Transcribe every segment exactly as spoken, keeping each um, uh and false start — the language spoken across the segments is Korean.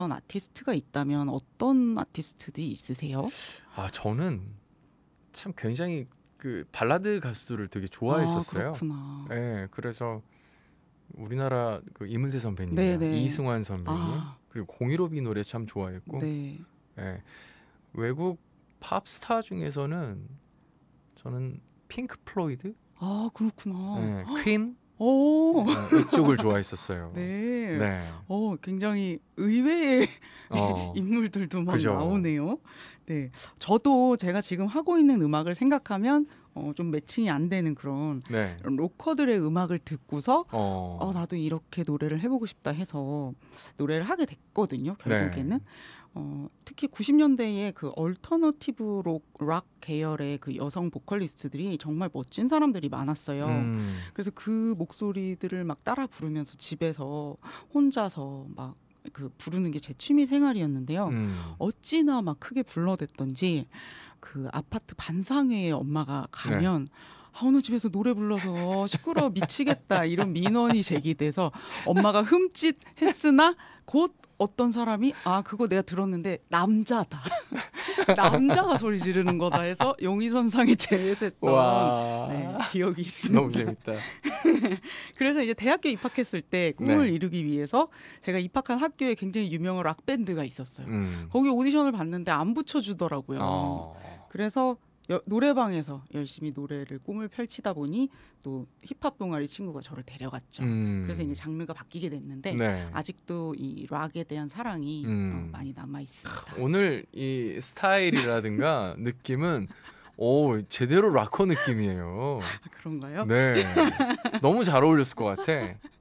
아티스트가 있다면 어떤 아티스트들이 있으세요? 아 저는 참 굉장히 그 발라드 가수들을 되게 아 좋아했었어요. 그렇구나. 예. 그래서 우리나라 그 이문세 선배님이랑 네네. 이승환 선배님 아 그리고 공일오비 노래 참 좋아했고 네. 예. 외국 팝스타 중에서는 저는 핑크 플로이드, 아 그렇구나. 예, 퀸 어. 어, 이쪽을 좋아했었어요. 네. 네. 어 굉장히 의외의 어, 인물들도 막 그죠. 나오네요. 네. 저도 제가 지금 하고 있는 음악을 생각하면 어 좀 매칭이 안 되는 그런 네. 로커들의 음악을 듣고서 어 어, 나도 이렇게 노래를 해 보고 싶다 해서 노래를 하게 됐거든요, 네. 결국에는. 어 특히 구십 년대에 그 얼터너티브 록 락 계열의 그 여성 보컬리스트들이 정말 멋진 사람들이 많았어요. 음, 그래서 그 목소리들을 막 따라 부르면서 집에서 혼자서 막 그 부르는 게 제 취미 생활이었는데요. 음, 어찌나 막 크게 불러댔던지 그 아파트 반상회에 엄마가 네. 가면 아, 오늘 집에서 노래 불러서 시끄러워 미치겠다 이런 민원이 제기돼서 엄마가 흠칫했으나 곧 어떤 사람이 아 그거 내가 들었는데 남자다 남자가 소리 지르는 거다 해서 용의선상에 제외됐던 와, 네, 기억이 있습니다. 너무 재밌다. 그래서 이제 대학교 입학했을 때 꿈을 네. 이루기 위해서 제가 입학한 학교에 굉장히 유명한 락 밴드가 있었어요. 음, 거기 오디션을 봤는데 안 붙여주더라고요. 어, 그래서 여- 노래방에서 열심히 노래를 꿈을 펼치다 보니 또 힙합 동아리 친구가 저를 데려갔죠. 음, 그래서 이제 장르가 바뀌게 됐는데 네. 아직도 이 락에 대한 사랑이 음. 어, 많이 남아 있습니다. 오늘 이 스타일이라든가 느낌은 오 제대로 락커 느낌이에요. 아, 그런가요? 네, 너무 잘 어울렸을 것 같아.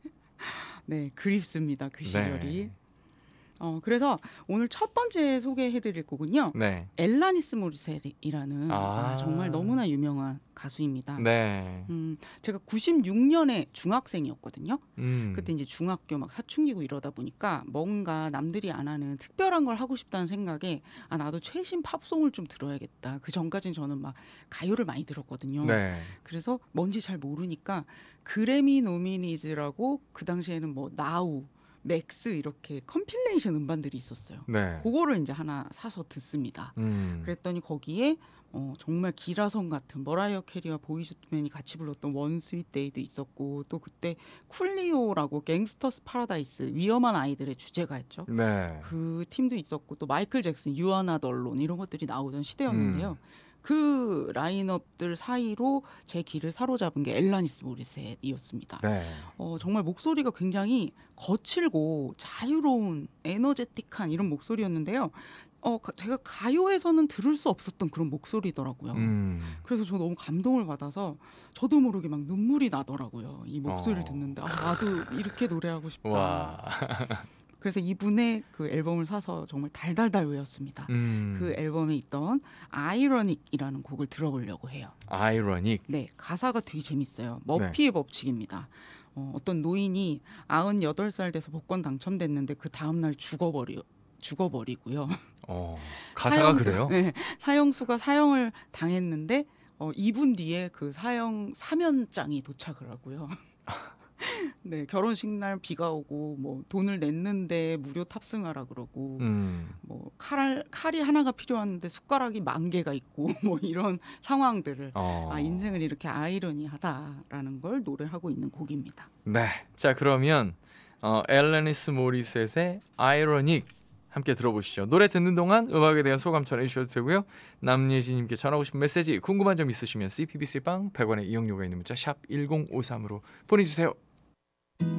네, 그립습니다. 그 시절이. 네, 어, 그래서 오늘 첫 번째 소개해드릴 곡은요. 네, 엘라니스 모리셋이라는 아, 아, 정말 너무나 유명한 가수입니다. 네, 음, 제가 구십육 년에 중학생이었거든요. 음, 그때 이제 중학교 막 사춘기고 이러다 보니까 뭔가 남들이 안 하는 특별한 걸 하고 싶다는 생각에 아 나도 최신 팝송을 좀 들어야겠다. 그 전까진 저는 막 가요를 많이 들었거든요. 네, 그래서 뭔지 잘 모르니까 그래미 노미니즈라고 그 당시에는 뭐 나우, 맥스 이렇게 컴필레이션 음반들이 있었어요. 네, 그거를 이제 하나 사서 듣습니다. 음, 그랬더니 거기에 어, 정말 기라성 같은 머라이어 캐리와 보이즈맨이 같이 불렀던 원 스윗 데이도 있었고 또 그때 쿨리오라고 갱스터스 파라다이스 위험한 아이들의 주제가였죠. 네, 그 팀도 있었고 또 마이클 잭슨 유아나 덜론 이런 것들이 나오던 시대였는데요. 음, 그 라인업들 사이로 제 귀를 사로잡은 게 엘라니스 모리셋이었습니다. 네, 어, 정말 목소리가 굉장히 거칠고 자유로운 에너제틱한 이런 목소리였는데요. 어, 가- 제가 가요에서는 들을 수 없었던 그런 목소리더라고요. 음, 그래서 저 너무 감동을 받아서 저도 모르게 막 눈물이 나더라고요. 이 목소리를 어, 듣는데 아, 나도 이렇게 노래하고 싶다. 와, 그래서 이분의 그 앨범을 사서 정말 달달달 외웠습니다. 음, 그 앨범에 있던 아이러닉이라는 곡을 들어보려고 해요. 아이러닉, 네, 가사가 되게 재밌어요. 네, 머피의 법칙입니다. 어, 어떤 노인이 아흔여덟 살 돼서 복권 당첨됐는데 그 다음날 죽어버려, 죽어버리고요. 어, 가사가 사형수, 그래요? 네, 사형수가 사형을 당했는데 어, 이 분 뒤에 그 사형 사면장이 도착을 하고요. 네, 결혼식 날 비가 오고 뭐 돈을 냈는데 무료 탑승하라 그러고 음, 뭐 칼, 칼이 하나가 필요한데 숟가락이 만 개가 있고 뭐 이런 상황들을 어, 아 인생을 이렇게 아이러니하다라는 걸 노래하고 있는 곡입니다. 네, 자 그러면 어, 엘레니스 모리셋의 아이러닉 함께 들어보시죠. 노래 듣는 동안 음악에 대한 소감 전해주셔도 되고요. 남예진님께 전하고 싶은 메시지, 궁금한 점 있으시면 씨피비씨 빵 백 원의 이용료가 있는 문자 샵 일공오삼으로 보내주세요.